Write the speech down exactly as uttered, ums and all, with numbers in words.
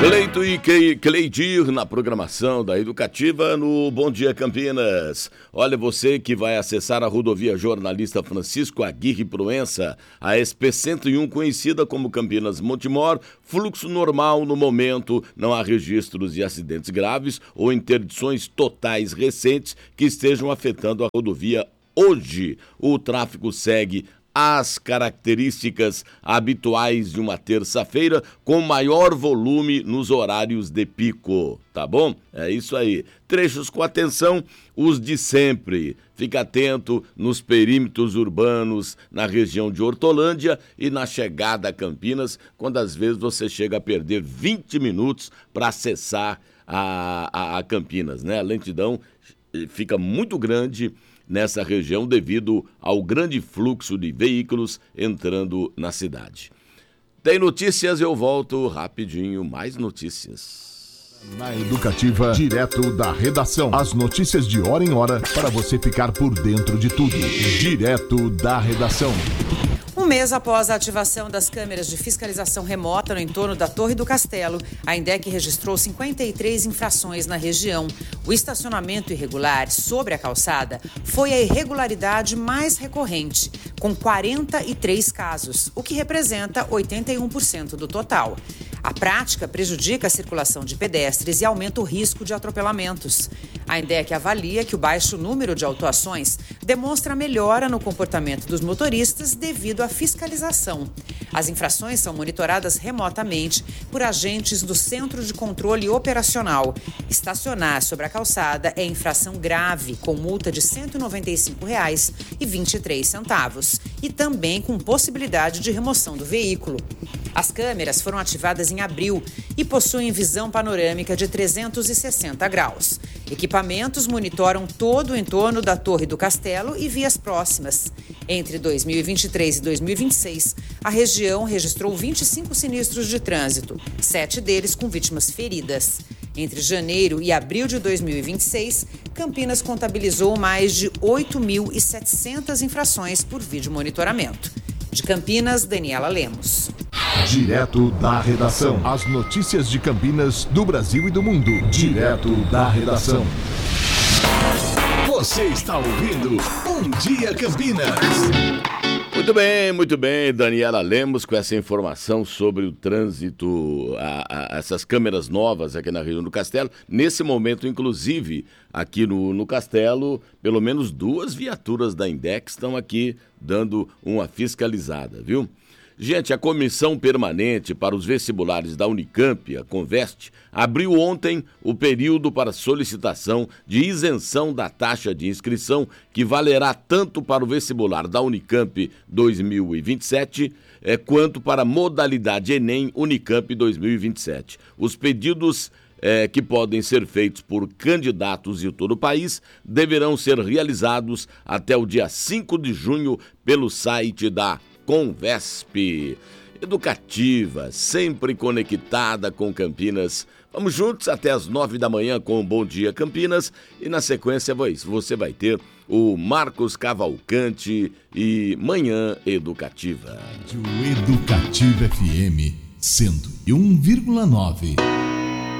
Cleito e Cleidir na programação da Educativa no Bom Dia Campinas. Olha, você que vai acessar a rodovia Jornalista Francisco Aguirre Proença, a S P cento e um, conhecida como Campinas Montemor, fluxo normal no momento, não há registros de acidentes graves ou interdições totais recentes que estejam afetando a rodovia hoje. O tráfego segue as características habituais de uma terça-feira, com maior volume nos horários de pico, tá bom? É isso aí. Trechos com atenção, os de sempre. Fica atento nos perímetros urbanos, na região de Hortolândia e na chegada a Campinas, quando às vezes você chega a perder vinte minutos para acessar a, a, a Campinas, né? A lentidão fica muito grande nessa região devido ao grande fluxo de veículos entrando na cidade. Tem notícias, eu volto rapidinho, mais notícias. Na Educativa, direto da redação. As notícias de hora em hora para você ficar por dentro de tudo. Direto da redação. Um mês após a ativação das câmeras de fiscalização remota no entorno da Torre do Castelo, a INDEC registrou cinquenta e três infrações na região. O estacionamento irregular sobre a calçada foi a irregularidade mais recorrente, com quarenta e três casos, o que representa oitenta e um por cento do total. A prática prejudica a circulação de pedestres e aumenta o risco de atropelamentos. A INDEC avalia que o baixo número de autuações demonstra melhora no comportamento dos motoristas devido à fiscalização. As infrações são monitoradas remotamente por agentes do Centro de Controle Operacional. Estacionar sobre a calçada é infração grave, com multa de cento e noventa e cinco reais e vinte e três centavos e também com possibilidade de remoção do veículo. As câmeras foram ativadas em abril e possuem visão panorâmica de trezentos e sessenta graus. Equipamentos monitoram todo o entorno da Torre do Castelo e vias próximas. Entre dois mil e vinte e três e dois mil e vinte e seis, a região registrou vinte e cinco sinistros de trânsito, sete deles com vítimas feridas. Entre janeiro e abril de dois mil e vinte e seis, Campinas contabilizou mais de oito mil e setecentas infrações por vídeo monitoramento. De Campinas, Daniela Lemos. Direto da redação. As notícias de Campinas, do Brasil e do mundo. Direto da redação. Você está ouvindo Bom Dia Campinas. Muito bem, muito bem, Daniela Lemos com essa informação sobre o trânsito, a, a, essas câmeras novas aqui na região do Castelo. Nesse momento, inclusive, aqui no, no Castelo, pelo menos duas viaturas da INDEC estão aqui dando uma fiscalizada, viu? Gente, a Comissão Permanente para os Vestibulares da Unicamp, a Conveste, abriu ontem o período para solicitação de isenção da taxa de inscrição, que valerá tanto para o vestibular da Unicamp dois mil e vinte e sete, eh, quanto para a modalidade Enem Unicamp dois mil e vinte e sete. Os pedidos eh, que podem ser feitos por candidatos de todo o país deverão ser realizados até o dia cinco de junho pelo site da Convesp. Educativa, sempre conectada com Campinas. Vamos juntos até as nove da manhã com o Bom Dia Campinas e na sequência você vai ter o Marcos Cavalcante e Manhã Educativa. Rádio Educativa F M cento e um vírgula nove.